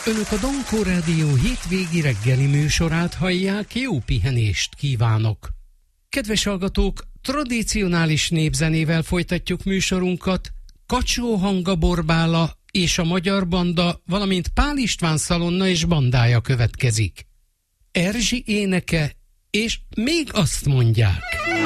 Önök a Dankó Rádió hétvégi reggeli műsorát hallják, jó pihenést kívánok! Kedves hallgatók, tradicionális népzenével folytatjuk műsorunkat. Kacsó Hanga Borbála és a Magyar Banda, valamint Pál István Szalonna és bandája következik. Erzsi éneke, és még azt mondják.